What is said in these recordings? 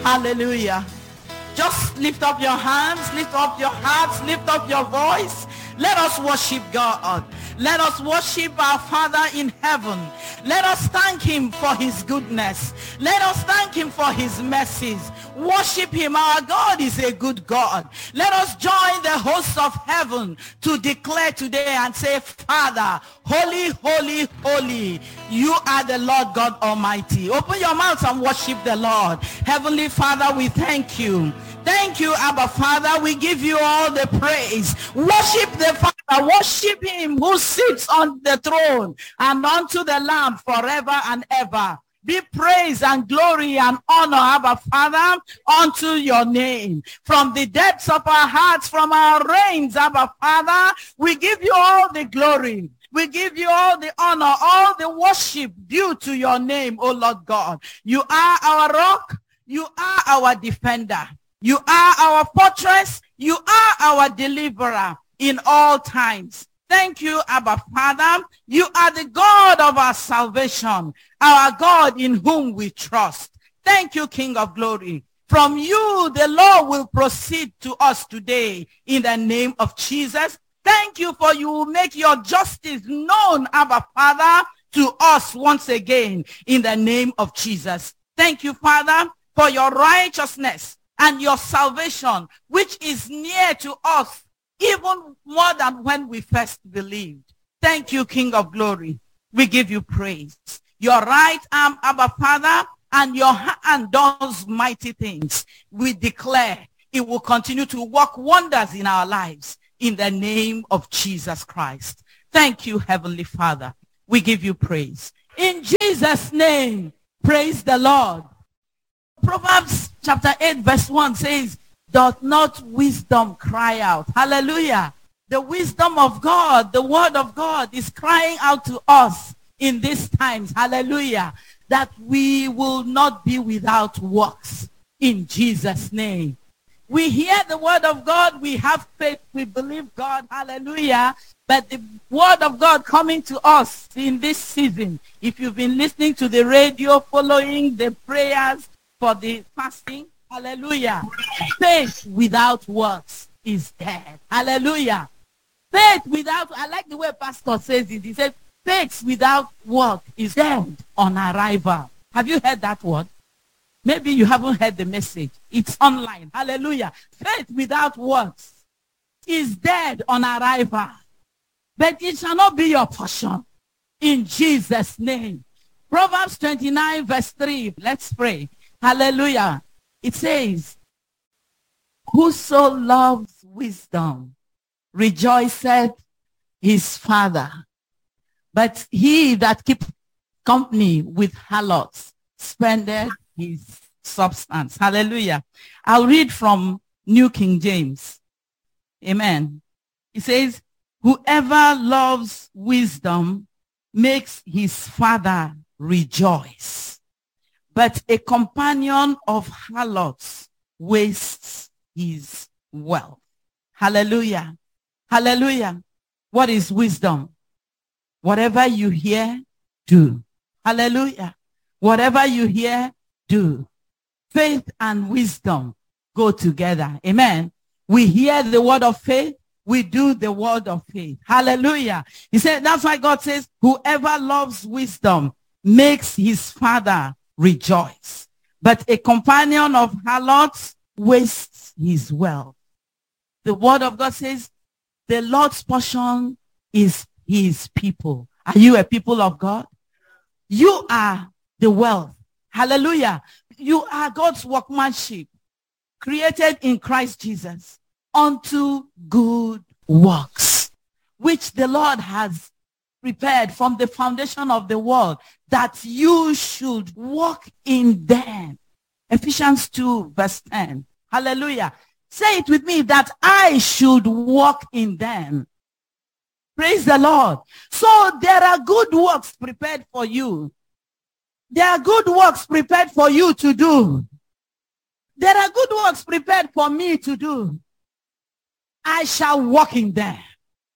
Hallelujah. Just lift up your hands, lift up your hearts, lift up your voice. Let us worship God. Let us worship our Father in heaven. Let us thank him for his goodness. Let us thank him for his mercies. Worship him. Our God is a good God. Let us join the hosts of heaven to declare today and say, Father, holy, holy, holy, you are the Lord God Almighty. Open your mouth and worship the Lord. Heavenly Father, we thank you. Thank you, Abba Father. We give you all the praise. Worship the Father. Worship him who sits on the throne and unto the Lamb forever and ever. Be praise and glory and honor, Abba Father, unto your name. From the depths of our hearts, from our reigns, Abba Father, we give you all the glory. We give you all the honor, all the worship due to your name, O Lord God. You are our rock. You are our defender. You are our fortress. You are our deliverer in all times. Thank you, Abba Father. You are the God of our salvation, our God in whom we trust. Thank you, King of glory. From you, the Lord will proceed to us today in the name of Jesus. Thank you for you will make your justice known, Abba Father, to us once again in the name of Jesus. Thank you, Father, for your righteousness and your salvation, which is near to us, even more than when we first believed. Thank you, King of glory. We give you praise. Your right arm, Abba Father, and your hand does mighty things. We declare it will continue to work wonders in our lives in the name of Jesus Christ. Thank you, Heavenly Father. We give you praise. In Jesus' name, praise the Lord. Proverbs chapter 8 verse 1 says, doth not wisdom cry out? Hallelujah. The wisdom of God, the word of God is crying out to us in these times. Hallelujah. That we will not be without works in Jesus' name. We hear the word of God. We have faith. We believe God. Hallelujah. But the word of God coming to us in this season, if you've been listening to the radio, following the prayers for the fasting, hallelujah. Faith without works is dead. Hallelujah. Faith without, I like the way Pastor says it. He says, faith without work is dead on arrival. Have you heard that word? Maybe you haven't heard the message. It's online. Hallelujah. Faith without works is dead on arrival. But it shall not be your portion. In Jesus' name. Proverbs 29 verse 3. Let's pray. Hallelujah. It says, whoso loves wisdom rejoiceth his father, but he that keeps company with harlots spendeth his substance. Hallelujah. I'll read from New King James. Amen. It says, whoever loves wisdom makes his father rejoice, but a companion of harlots wastes his wealth. Hallelujah. Hallelujah. What is wisdom? Whatever you hear, do. Hallelujah. Whatever you hear, do. Faith and wisdom go together. Amen. We hear the word of faith. We do the word of faith. Hallelujah. He said, that's why God says, whoever loves wisdom makes his father rejoice, but a companion of harlots wastes his wealth. The word of God says, the Lord's portion is his people. Are you a people of God? You are the wealth. Hallelujah. You are God's workmanship, created in Christ Jesus unto good works, which the Lord has prepared from the foundation of the world, that you should walk in them. Ephesians 2 verse 10. Hallelujah. Say it with me, that I should walk in them. Praise the Lord. So there are good works prepared for you. There are good works prepared for you to do. There are good works prepared for me to do. I shall walk in them.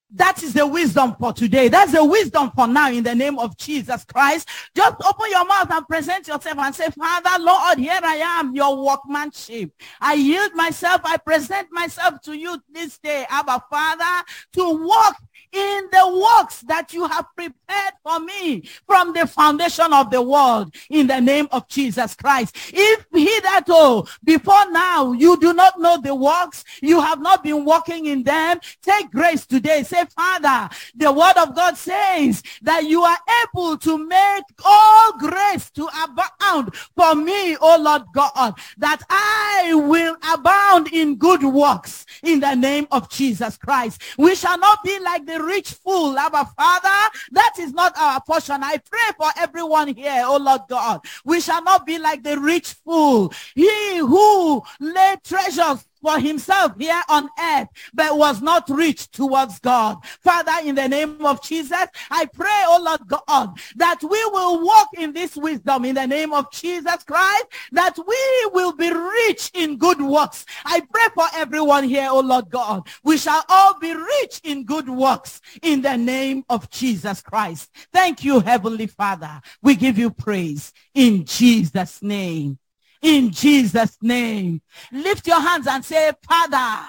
That is the wisdom for today. That's the wisdom for now in the name of Jesus Christ. Just open your mouth and present yourself and say, Father, Lord, here I am, your workmanship. I yield myself. I present myself to you this day, Abba Father, to walk in the works that you have prepared for me from the foundation of the world in the name of Jesus Christ. If hitherto, before now, you do not know the works, you have not been walking in them, take grace today. Say, Father, the word of God says that you are able to make all grace to abound for me, O Lord God, that I will abound in good works in the name of Jesus Christ. We shall not be like the rich fool, Abba Father. That is not our portion. I pray for everyone here, oh Lord God. We shall not be like the rich fool, he who laid treasures for himself here on earth, but was not rich towards God. Father, in the name of Jesus, I pray, oh Lord God, that we will walk in this wisdom in the name of Jesus Christ, that we will be rich in good works. I pray for everyone here, oh Lord God. We shall all be rich in good works in the name of Jesus Christ. Thank you, Heavenly Father. We give you praise in Jesus' name. In Jesus' name. Lift your hands and say, Father,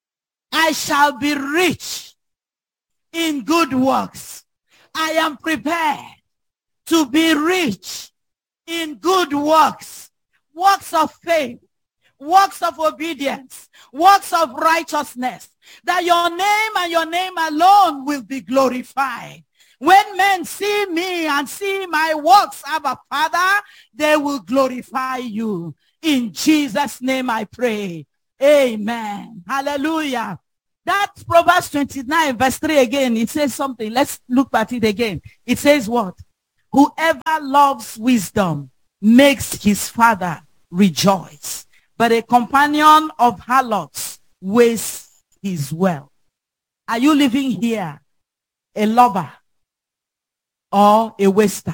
I shall be rich in good works. I am prepared to be rich in good works. Works of faith, works of obedience, works of righteousness, that your name and your name alone will be glorified. When men see me and see my works, Abba Father, they will glorify you. In Jesus' name I pray. Amen. Hallelujah. That's Proverbs 29 verse 3 again. It says something. Let's look at it again. It says what? Whoever loves wisdom makes his father rejoice, but a companion of harlots wastes his wealth. Are you living here a lover or a waster?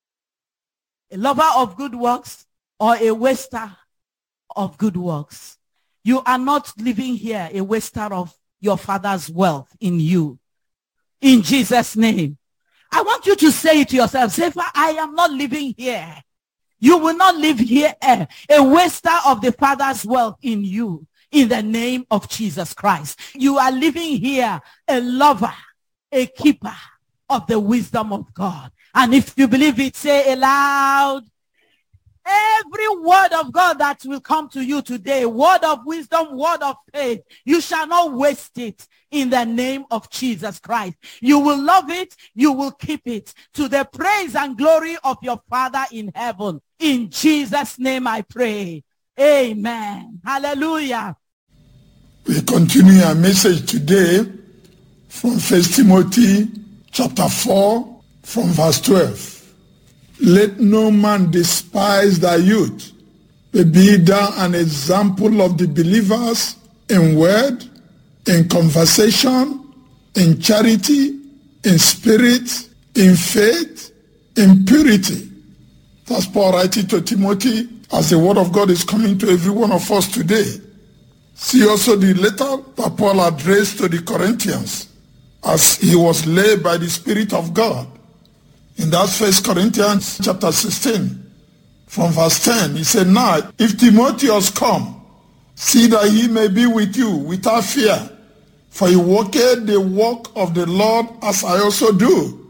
A lover of good works or a waster of good works? You are not living here a waster of your father's wealth in you. In Jesus' name. I want you to say it to yourself. Say, I am not living here. You will not live here a waster of the father's wealth in you. In the name of Jesus Christ. You are living here a lover, a keeper of the wisdom of God. And if you believe it, say aloud, every word of God that will come to you today, word of wisdom, word of faith, you shall not waste it in the name of Jesus Christ. You will love it, you will keep it to the praise and glory of your Father in heaven. In Jesus' name I pray. Amen. Hallelujah. We continue our message today from 1 Timothy chapter 4 from verse 12. Let no man despise thy youth, but be thou an example of the believers in word, in conversation, in charity, in spirit, in faith, in purity. That's Paul writing to Timothy as the word of God is coming to every one of us today. See also the letter that Paul addressed to the Corinthians as he was led by the Spirit of God. In that 1 Corinthians chapter 16, from verse 10, he said, Now, if Timotheus come, see that he may be with you without fear, for he worketh the work of the Lord as I also do.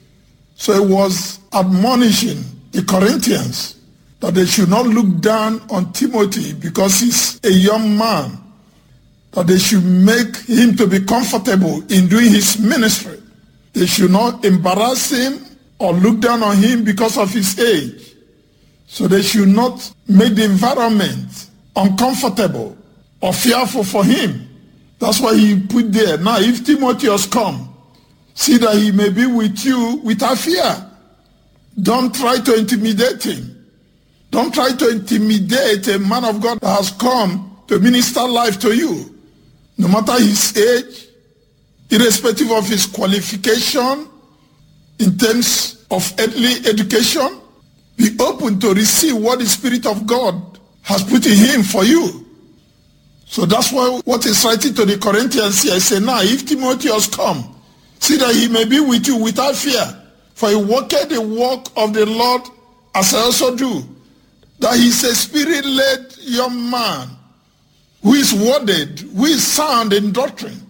So he was admonishing the Corinthians that they should not look down on Timothy because he's a young man, that they should make him to be comfortable in doing his ministry. They should not embarrass him or look down on him because of his age. So they should not make the environment uncomfortable or fearful for him. That's why he put there. Now, if Timotheus come, see that he may be with you without fear. Don't try to intimidate him. Don't try to intimidate a man of God that has come to minister life to you. No matter his age, irrespective of his qualification, in terms of earthly education, be open to receive what the Spirit of God has put in him for you. So that's why what is writing to the Corinthians here, I say, now if Timothy has come, see that he may be with you without fear, for he worketh the work of the Lord as I also do. That he is a spirit-led young man who is worded, who is sound in doctrine.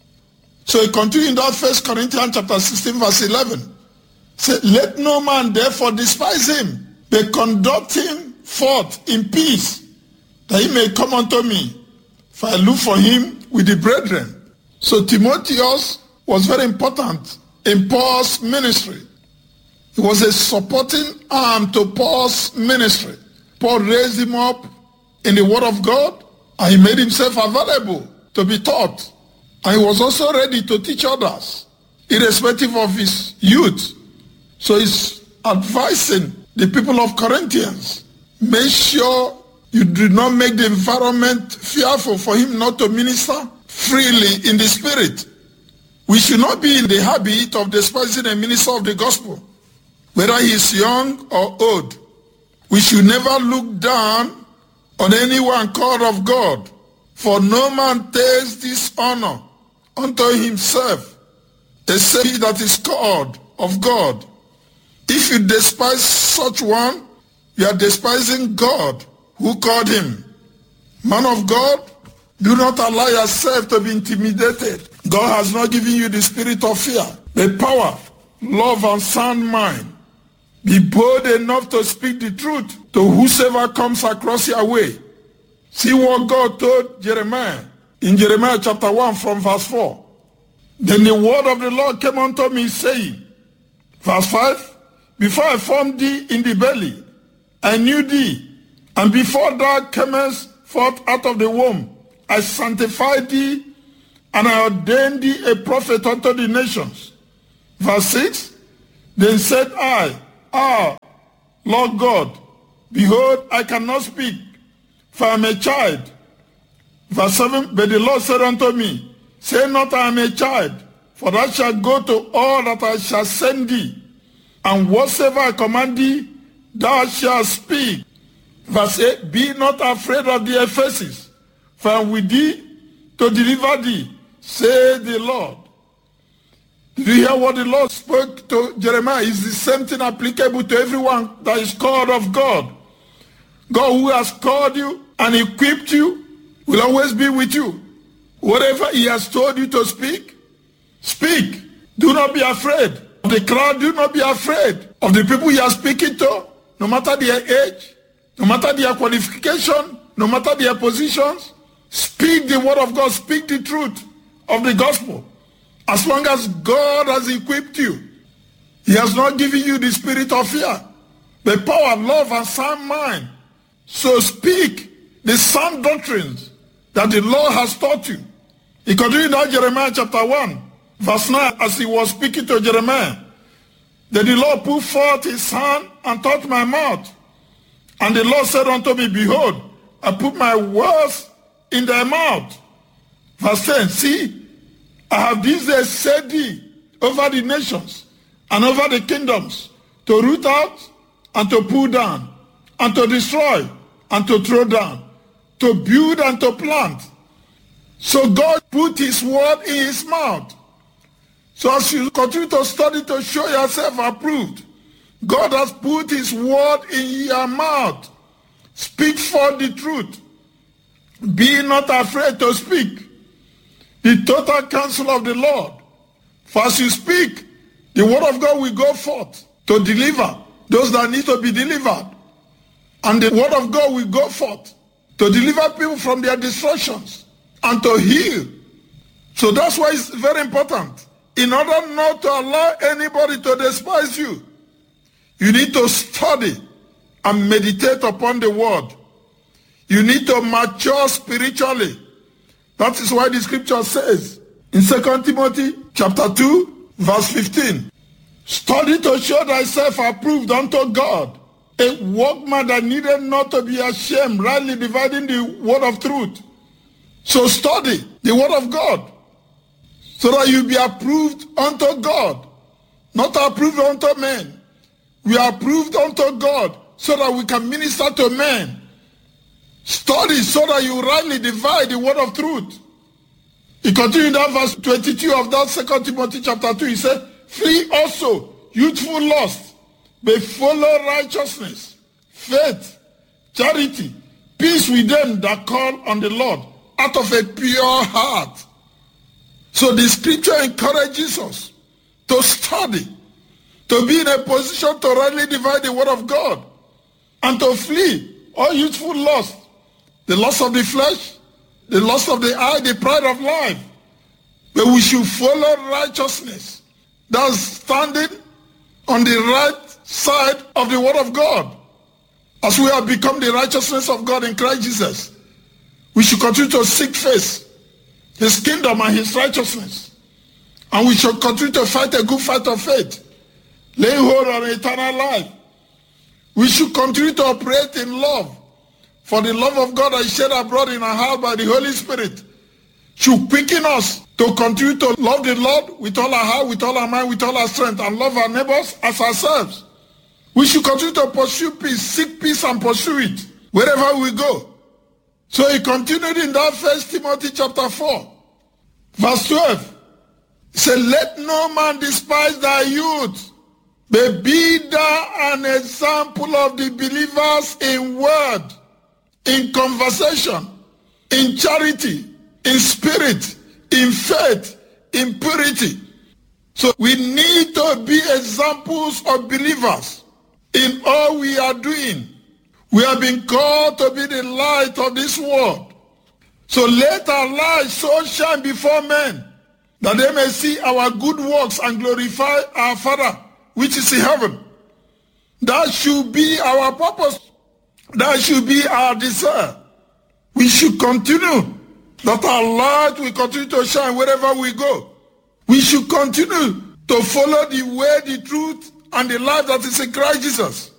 So he continued in that 1 Corinthians chapter 16 verse 11. Say, let no man therefore despise him, but conduct him forth in peace, that he may come unto me, for I look for him with the brethren. So Timotheus was very important in Paul's ministry. He was a supporting arm to Paul's ministry. Paul raised him up in the word of God, and he made himself available to be taught. And he was also ready to teach others, irrespective of his youth. So he's advising the people of Corinthians, make sure you do not make the environment fearful for him not to minister freely in the spirit. We should not be in the habit of despising a minister of the gospel, whether he is young or old. We should never look down on anyone called of God, for no man takes this honor unto himself, except he that is called of God. If you despise such one, you are despising God who called him. Man of God, do not allow yourself to be intimidated. God has not given you the spirit of fear, but power, love, and sound mind. Be bold enough to speak the truth to whosoever comes across your way. See what God told Jeremiah in Jeremiah chapter 1 from verse 4. Then the word of the Lord came unto me, saying, verse 5, before I formed thee in the belly, I knew thee, and before thou camest forth out of the womb, I sanctified thee, and I ordained thee a prophet unto the nations. Verse 6, then said I, Lord God, behold, I cannot speak, for I am a child. Verse 7, but the Lord said unto me, say not I am a child, for thou shalt go to all that I shall send thee, and whatsoever I command thee, thou shalt speak. Verse 8, be not afraid of the Ephesus, for I am with thee to deliver thee, say the Lord. Did you hear what the Lord spoke to Jeremiah? It's the same thing applicable to everyone that is called of God. God who has called you and equipped you will always be with you. Whatever he has told you to speak, speak. Do not be afraid of the crowd. Do not be afraid of the people you are speaking to, no matter their age, no matter their qualification, no matter their positions. Speak the word of God. Speak the truth of the gospel. As long as God has equipped you, he has not given you the spirit of fear, but power, love, and sound mind. So speak the sound doctrines that the Lord has taught you. He continued in Jeremiah chapter 1, verse 9, as he was speaking to Jeremiah. Then the Lord put forth his hand and touched my mouth. And the Lord said unto me, behold, I put my words in thy mouth. Verse 10, see, I have this day set thee over the nations and over the kingdoms, to root out and to pull down, and to destroy and to throw down, to build and to plant. So God put his word in his mouth. So as you continue to study to show yourself approved, God has put his word in your mouth. Speak for the truth. Be not afraid to speak the total counsel of the Lord. For as you speak, the word of God will go forth to deliver those that need to be delivered. And the word of God will go forth to deliver people from their destructions and to heal. So that's why it's very important. In order not to allow anybody to despise you, you need to study and meditate upon the word. You need to mature spiritually. That is why the scripture says in 2 Timothy chapter 2, verse 15, study to show thyself approved unto God, a workman that needed not to be ashamed, rightly dividing the word of truth. So study the word of God, so that you be approved unto God, not approved unto men. We are approved unto God, so that we can minister to men. Study so that you rightly divide the word of truth. He continued that verse 22 of that 2 Timothy chapter 2. He said, flee also youthful lust, but follow righteousness, faith, charity, peace with them that call on the Lord out of a pure heart. So the scripture encourages us to study, to be in a position to rightly divide the word of God, and to flee all youthful lust, the lust of the flesh, the lust of the eye, the pride of life. But we should follow righteousness. That's standing on the right side of the word of God. As we have become the righteousness of God in Christ Jesus, we should continue to seek first his kingdom and his righteousness. And we should continue to fight a good fight of faith, laying hold on eternal life. We should continue to operate in love, for the love of God that is shed abroad in our heart by the Holy Spirit should quicken us to continue to love the Lord with all our heart, with all our mind, with all our strength, and love our neighbors as ourselves. We should continue to pursue peace, seek peace and pursue it wherever we go. So he continued in that 1 Timothy chapter 4, verse 12. He said, let no man despise thy youth, but be thou an example of the believers in word, in conversation, in charity, in spirit, in faith, in purity. So we need to be examples of believers in all we are doing. We have been called to be the light of this world. So let our light so shine before men, that they may see our good works and glorify our Father which is in heaven. That should be our purpose. That should be our desire. We should continue, that our light will continue to shine wherever we go. We should continue to follow the way, the truth, and the life that is in Christ Jesus.